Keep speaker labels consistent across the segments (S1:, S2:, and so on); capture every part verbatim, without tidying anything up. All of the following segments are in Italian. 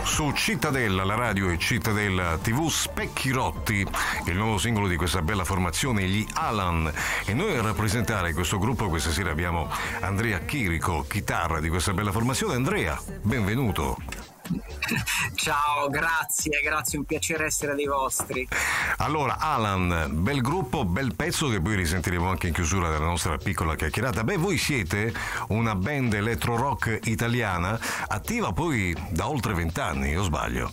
S1: Su Cittadella, la radio e Cittadella tivù, Specchi Rotti, il nuovo singolo di questa bella formazione, gli Alan. E noi a rappresentare questo gruppo questa sera abbiamo Andrea Chirico, chitarra di questa bella formazione. Andrea, benvenuto.
S2: Ciao, grazie, grazie, un piacere essere dei vostri.
S1: Allora, Alan, bel gruppo, bel pezzo che poi risentiremo anche in chiusura della nostra piccola chiacchierata. Beh, voi siete una band electro rock italiana, attiva poi da oltre vent'anni, o sbaglio?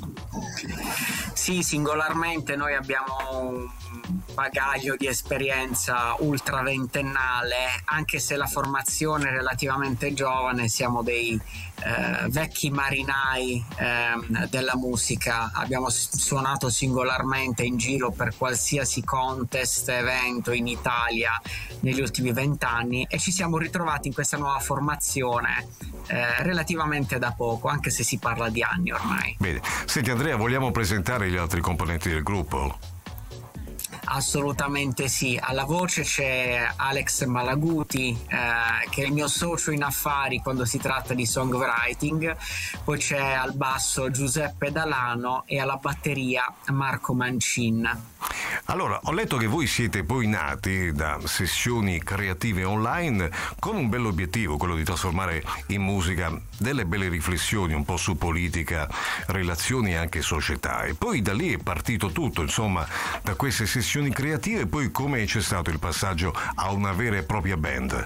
S2: Sì, singolarmente noi abbiamo un bagaglio di esperienza ultra ventennale, anche se la formazione è relativamente giovane, siamo dei eh, vecchi marinai eh, della musica. Abbiamo suonato singolarmente in giro per qualsiasi contest, evento in Italia negli ultimi vent'anni e ci siamo ritrovati in questa nuova formazione eh, relativamente da poco, anche se si parla di anni ormai.
S1: Bene, senti Andrea, vogliamo presentare gli altri componenti del gruppo?
S2: Assolutamente sì, alla voce c'è Alex Malaguti eh, che è il mio socio in affari quando si tratta di songwriting, poi c'è al basso Giuseppe Dalano e alla batteria Marco Mancin.
S1: Allora, ho letto che voi siete poi nati da sessioni creative online con un bell'obiettivo, quello di trasformare in musica delle belle riflessioni un po' su politica, relazioni e anche società. E poi da lì è partito tutto, insomma, da queste sessioni creative. Poi come c'è stato il passaggio a una vera e propria band?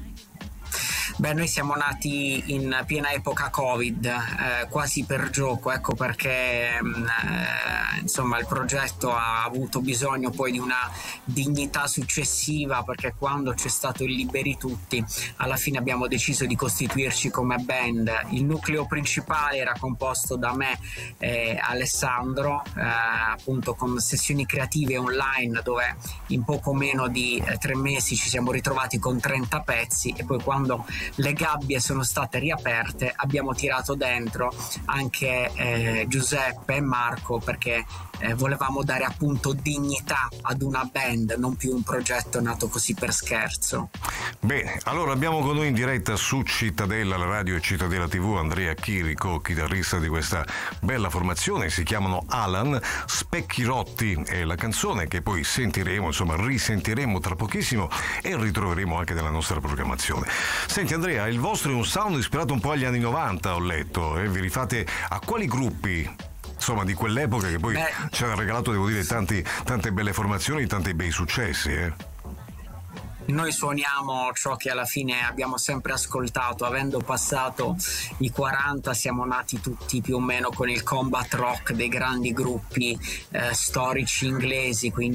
S2: Beh, noi siamo nati in piena epoca Covid, eh, quasi per gioco, ecco perché eh, insomma il progetto ha avuto bisogno poi di una dignità successiva, perché quando c'è stato il Liberi Tutti alla fine abbiamo deciso di costituirci come band. Il nucleo principale era composto da me e Alessandro, eh, appunto con sessioni creative online dove in poco meno di eh, tre mesi ci siamo ritrovati con trenta pezzi, e poi quando le gabbie sono state riaperte abbiamo tirato dentro anche eh, Giuseppe e Marco, perché eh, volevamo dare appunto dignità ad una band, non più un progetto nato così per scherzo.
S1: Bene, allora abbiamo con noi in diretta su Cittadella, la radio e Cittadella tivù, Andrea Chirico, chitarrista di questa bella formazione. Si chiamano Alan. Specchi Rotti è la canzone che poi sentiremo, insomma risentiremo tra pochissimo e ritroveremo anche nella nostra programmazione. Senti Andrea, il vostro è un sound ispirato un po' agli anni novanta, ho letto, e vi rifate a quali gruppi, insomma, di quell'epoca che poi Beh. ci ha regalato, devo dire, tanti, tante belle formazioni, tanti bei successi, eh?
S2: Noi suoniamo ciò che alla fine abbiamo sempre ascoltato, avendo passato i quaranta siamo nati tutti più o meno con il combat rock dei grandi gruppi eh, storici inglesi, quindi